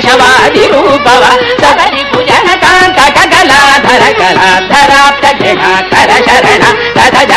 కేశవాది రూపవ సదరి భుజన కాంత కగలాధర కళాధరాప్త కర శరణ తథ